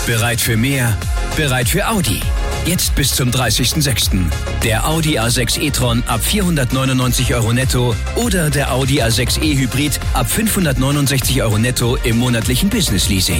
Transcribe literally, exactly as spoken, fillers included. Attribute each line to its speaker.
Speaker 1: Bereit für mehr? Bereit für Audi. Jetzt bis zum dreißigsten sechsten Der Audi A sechs e-tron ab vierhundertneunundneunzig Euro netto oder der Audi A sechs e Hybrid ab fünfhundertneunundsechzig Euro netto im monatlichen Business Leasing.